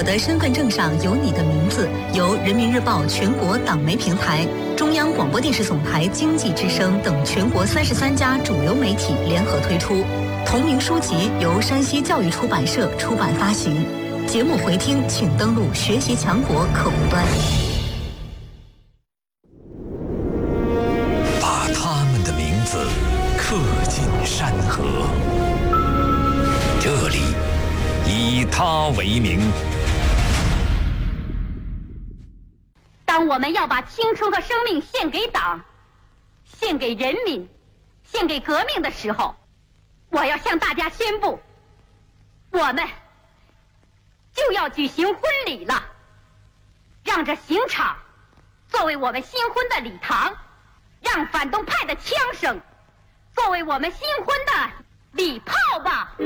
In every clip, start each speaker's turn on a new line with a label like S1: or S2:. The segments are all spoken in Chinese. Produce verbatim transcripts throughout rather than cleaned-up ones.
S1: 的身份证上有你的名字，由人民日报全国党媒平台、中央广播电视总台经济之声等全国三十三家主流媒体联合推出。同名书籍由山西教育出版社出版发行。节目回听请登录学习强国客户端。
S2: 把他们的名字刻进山河，这里以他为名。
S3: 当我们要把青春和生命献给党、献给人民、献给革命的时候，我要向大家宣布，我们就要举行婚礼了。让这刑场作为我们新婚的礼堂，让反动派的枪声作为我们新婚的礼炮吧。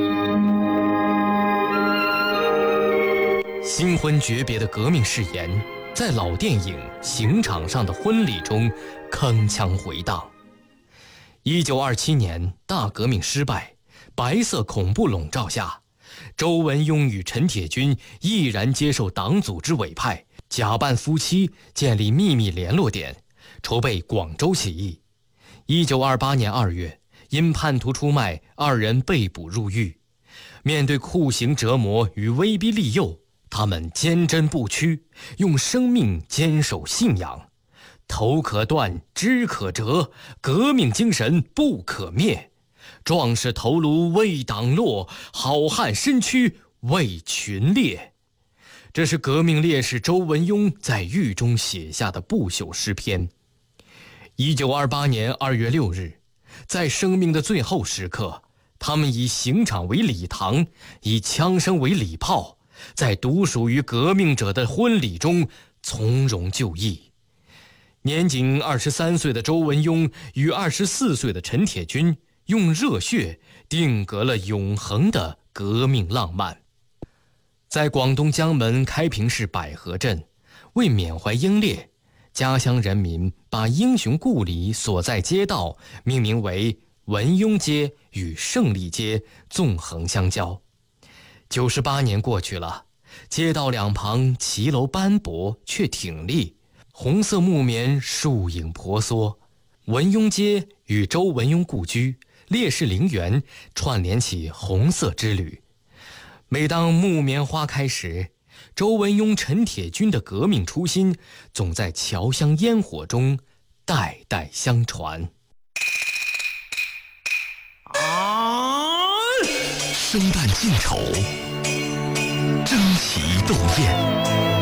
S4: 新婚诀别的革命誓言在老电影《刑场上的婚礼》中铿锵回荡。一九二七年大革命失败，白色恐怖笼罩下，周文雍与陈铁军毅然接受党组织委派，假扮夫妻建立秘密联络点，筹备广州起义。一九二八年二月，因叛徒出卖，二人被捕入狱。面对酷刑折磨与威逼利诱，他们坚贞不屈，用生命坚守信仰。头可断，肢可折，革命精神不可灭。壮士头颅为党落，好汉身躯为群裂。这是革命烈士周文雍在狱中写下的不朽诗篇。一九二八年二月六日，在生命的最后时刻，他们以刑场为礼堂，以枪声为礼炮，在独属于革命者的婚礼中从容就义。年仅二十三岁的周文雍与二十四岁的陈铁军用热血定格了永恒的革命浪漫。在广东江门开平市百合镇，为缅怀英烈，家乡人民把英雄故里所在街道命名为文雍街与胜利街纵横相交。九十八年过去了，街道两旁骑楼斑驳却挺立，红色木棉树影婆娑，文雍街与周文雍故居、烈士陵园串联起红色之旅。每当木棉花开时，周文雍、陈铁军的革命初心总在侨乡烟火中代代相传。
S2: 生旦净丑，争奇斗艳，